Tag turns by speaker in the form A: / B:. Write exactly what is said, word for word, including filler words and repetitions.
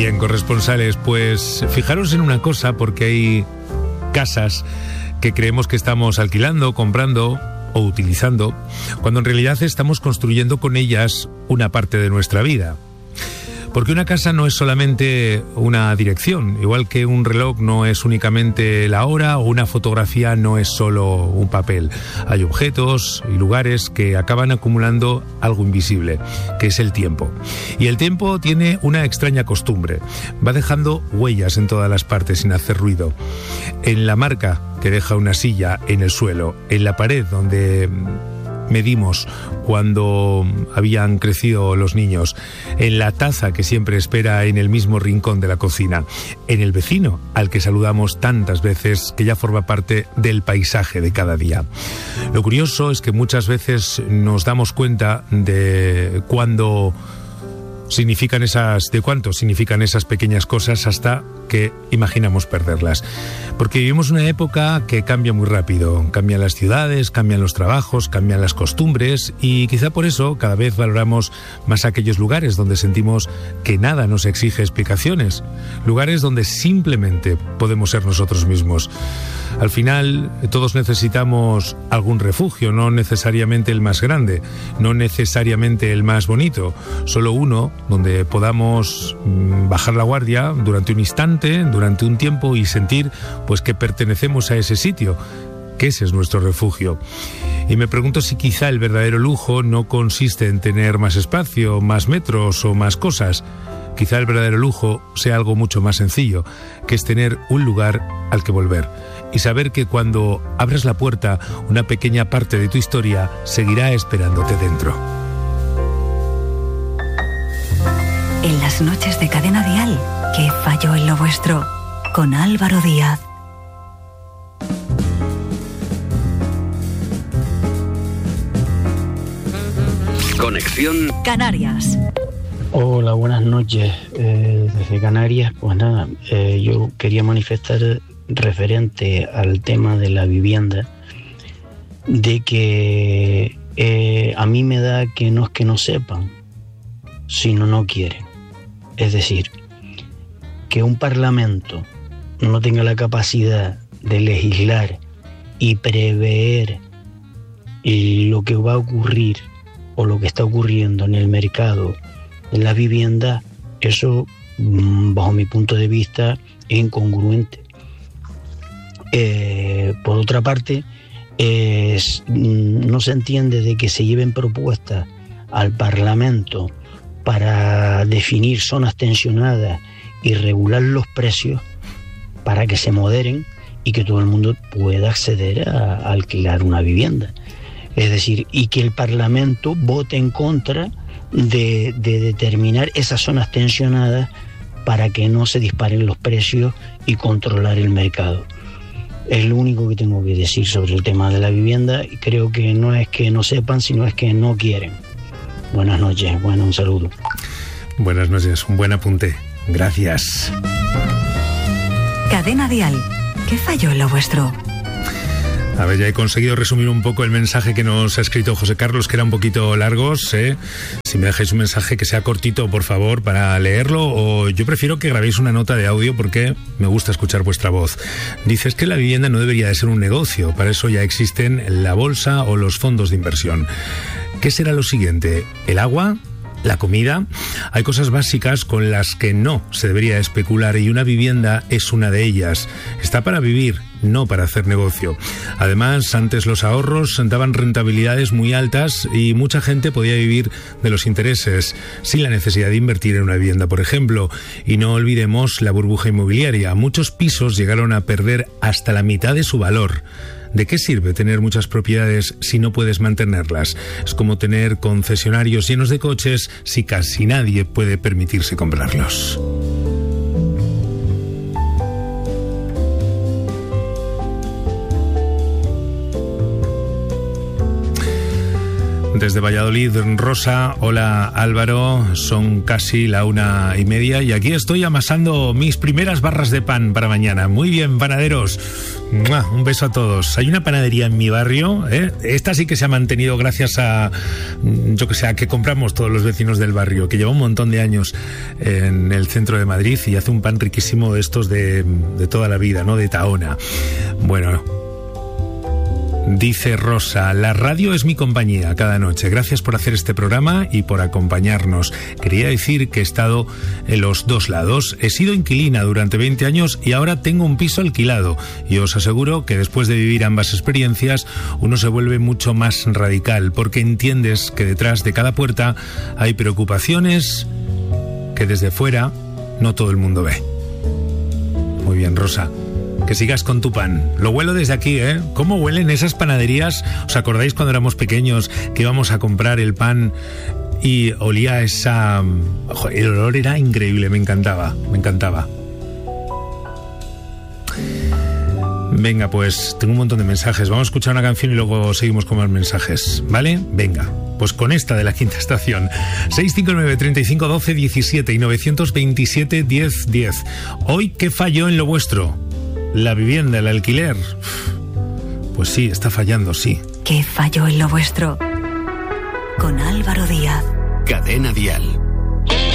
A: Bien, corresponsales, pues fijaros en una cosa, porque hay casas que creemos que estamos alquilando, comprando o utilizando, cuando en realidad estamos construyendo con ellas una parte de nuestra vida. Porque una casa no es solamente una dirección, igual que un reloj no es únicamente la hora o una fotografía no es solo un papel. Hay objetos y lugares que acaban acumulando algo invisible, que es el tiempo. Y el tiempo tiene una extraña costumbre. Va dejando huellas en todas las partes sin hacer ruido. En la marca que deja una silla en el suelo, en la pared donde medimos cuando habían crecido los niños, en la taza que siempre espera en el mismo rincón de la cocina, en el vecino al que saludamos tantas veces que ya forma parte del paisaje de cada día. Lo curioso es que muchas veces nos damos cuenta de cuándo significan esas, de cuánto significan esas pequeñas cosas hasta que imaginamos perderlas. Porque vivimos una época que cambia muy rápido. Cambian las ciudades, cambian los trabajos, cambian las costumbres y quizá por eso cada vez valoramos más aquellos lugares donde sentimos que nada nos exige explicaciones. Lugares donde simplemente podemos ser nosotros mismos. Al final, todos necesitamos algún refugio, no necesariamente el más grande, no necesariamente el más bonito, solo uno donde podamos bajar la guardia durante un instante, durante un tiempo y sentir pues que pertenecemos a ese sitio, que ese es nuestro refugio. Y me pregunto si quizá el verdadero lujo no consiste en tener más espacio, más metros o más cosas. Quizá el verdadero lujo sea algo mucho más sencillo, que es tener un lugar al que volver y saber que cuando abras la puerta, una pequeña parte de tu historia seguirá esperándote dentro.
B: En las noches de Cadena Dial, ¿qué falló en lo vuestro? Con Álvaro Díaz.
C: Conexión
B: Canarias.
D: Hola, buenas noches. Eh, desde Canarias, pues nada, eh, yo quería manifestar referente al tema de la vivienda, de que eh, a mí me da que no es que no sepan, sino no quieren. Es decir, que un parlamento no tenga la capacidad de legislar y prever lo que va a ocurrir o lo que está ocurriendo en el mercado de la vivienda, eso, bajo mi punto de vista, es incongruente. Eh, por otra parte, eh, no se entiende de que se lleven propuestas al Parlamento para definir zonas tensionadas y regular los precios para que se moderen y que todo el mundo pueda acceder a, a alquilar una vivienda. Es decir, y que el Parlamento vote en contra de, de determinar esas zonas tensionadas para que no se disparen los precios y controlar el mercado. Es lo único que tengo que decir sobre el tema de la vivienda, y creo que no es que no sepan, sino es que no quieren. Buenas noches, bueno, un saludo.
A: Buenas noches, un buen apunte. Gracias.
B: Cadena Dial, ¿qué falló en lo vuestro?
A: A ver, ya he conseguido resumir un poco el mensaje que nos ha escrito José Carlos, que era un poquito largo, ¿eh? Si me dejáis un mensaje que sea cortito, por favor, para leerlo, o yo prefiero que grabéis una nota de audio porque me gusta escuchar vuestra voz. Dices que la vivienda no debería de ser un negocio, para eso ya existen la bolsa o los fondos de inversión. ¿Qué será lo siguiente? ¿El agua? ¿La comida? Hay cosas básicas con las que no se debería especular y una vivienda es una de ellas. Está para vivir, no para hacer negocio. Además, antes los ahorros daban rentabilidades muy altas y mucha gente podía vivir de los intereses sin la necesidad de invertir en una vivienda, por ejemplo. Y no olvidemos la burbuja inmobiliaria. Muchos pisos llegaron a perder hasta la mitad de su valor. ¿De qué sirve tener muchas propiedades si no puedes mantenerlas? Es como tener concesionarios llenos de coches si casi nadie puede permitirse comprarlos. Desde Valladolid, Rosa. Hola, Álvaro. Son casi la una y media y aquí estoy amasando mis primeras barras de pan para mañana. Muy bien, panaderos. ¡Mua! Un beso a todos. Hay una panadería en mi barrio, ¿eh? Esta sí que se ha mantenido gracias a, yo que sé, a que compramos todos los vecinos del barrio, que lleva un montón de años en el centro de Madrid y hace un pan riquísimo de estos de, de toda la vida, ¿no? De Tahona. Bueno, dice Rosa, la radio es mi compañía cada noche. Gracias por hacer este programa y por acompañarnos. Quería decir que he estado en los dos lados. He sido inquilina durante veinte años y ahora tengo un piso alquilado. Y os aseguro que después de vivir ambas experiencias, uno se vuelve mucho más radical, porque entiendes que detrás de cada puerta hay preocupaciones que desde fuera no todo el mundo ve. Muy bien, Rosa. Que sigas con tu pan. Lo huelo desde aquí, ¿eh? ¿Cómo huelen esas panaderías? ¿Os acordáis cuando éramos pequeños que íbamos a comprar el pan y olía esa... El olor era increíble, me encantaba, me encantaba. Venga, pues tengo un montón de mensajes. Vamos a escuchar una canción y luego seguimos con más mensajes, ¿vale? Venga, pues con esta de La Quinta Estación. seis cinco nueve, treinta y cinco, doce, diecisiete y novecientos veintisiete, diez, diez. Hoy, ¿qué falló en lo vuestro? La vivienda, el alquiler. Pues sí, está fallando, sí.
B: ¿Qué falló en lo vuestro? Con Álvaro Díaz.
C: Cadena Dial.